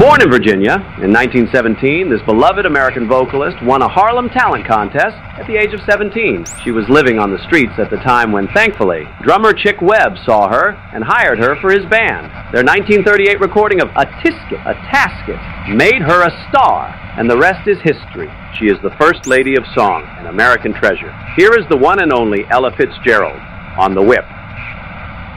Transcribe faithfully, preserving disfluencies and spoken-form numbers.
Born in Virginia in nineteen seventeen, this beloved American vocalist won a Harlem Talent Contest at the age of seventeen. She was living on the streets at the time when, thankfully, drummer Chick Webb saw her and hired her for his band. Their nineteen thirty-eight recording of A Tisket, A Tasket made her a star, and the rest is history. She is the First Lady of Song, an American treasure. Here is the one and only Ella Fitzgerald on The Whip.